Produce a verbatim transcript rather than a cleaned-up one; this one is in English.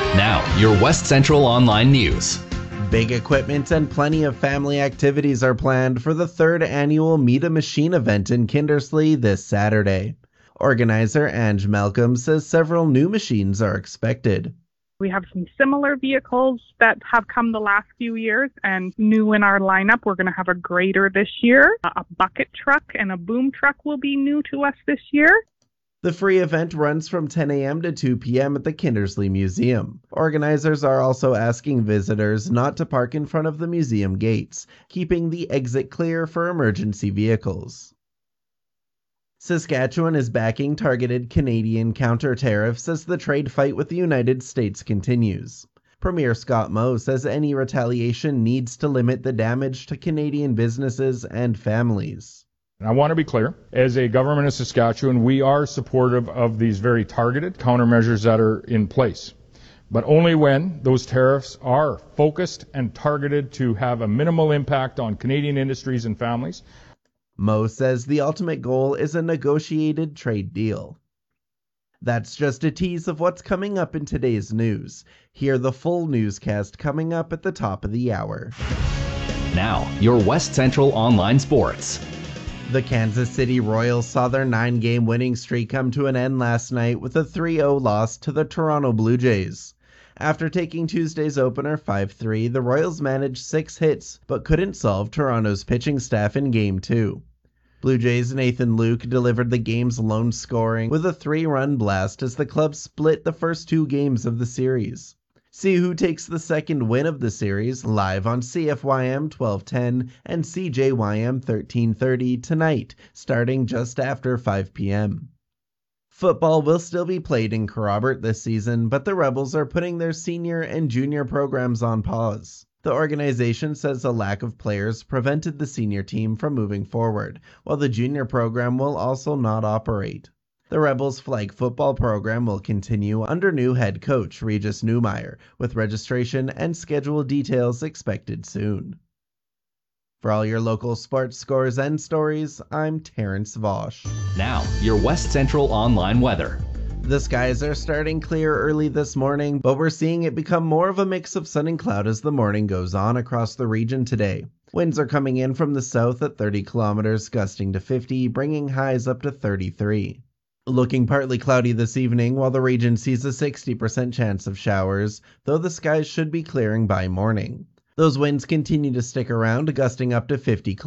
Now, your West Central Online News. Big equipment and plenty of family activities are planned for the third annual Meet a Machine event in Kindersley this Saturday. Organizer Ange Malcolm says several new machines are expected. We have some similar vehicles that have come the last few years, and new in our lineup, we're going to have a grader this year. A bucket truck and a boom truck will be new to us this year. The free event runs from ten a.m. to two p.m. at the Kindersley Museum. Organizers are also asking visitors not to park in front of the museum gates, keeping the exit clear for emergency vehicles. Saskatchewan is backing targeted Canadian counter-tariffs as the trade fight with the United States continues. Premier Scott Moe says any retaliation needs to limit the damage to Canadian businesses and families. And I want to be clear, as a government of Saskatchewan, we are supportive of these very targeted countermeasures that are in place, but only when those tariffs are focused and targeted to have a minimal impact on Canadian industries and families. Moe says the ultimate goal is a negotiated trade deal. That's just a tease of what's coming up in today's news. Hear the full newscast coming up at the top of the hour. Now, your West Central Online Sports. The Kansas City Royals saw their nine-game winning streak come to an end last night with a three oh loss to the Toronto Blue Jays. After taking Tuesday's opener five three, the Royals managed six hits but couldn't solve Toronto's pitching staff in Game two. Blue Jays' Nathan Luke delivered the game's lone scoring with a three-run blast as the club split the first two games of the series. See who takes the second win of the series live on C F Y M twelve ten and C J Y M thirteen thirty tonight, starting just after five p.m. Football will still be played in Kerrobert this season, but the Rebels are putting their senior and junior programs on pause. The organization says a lack of players prevented the senior team from moving forward, while the junior program will also not operate. The Rebels flag football program will continue under new head coach Regis Newmeyer, with registration and schedule details expected soon. For all your local sports scores and stories, I'm Terrence Vosch. Now, your West Central Online weather. The skies are starting clear early this morning, but we're seeing it become more of a mix of sun and cloud as the morning goes on across the region today. Winds are coming in from the south at thirty kilometers, gusting to fifty, bringing highs up to thirty-three. Looking partly cloudy this evening, while the region sees a sixty percent chance of showers, though the skies should be clearing by morning. Those winds continue to stick around, gusting up to fifty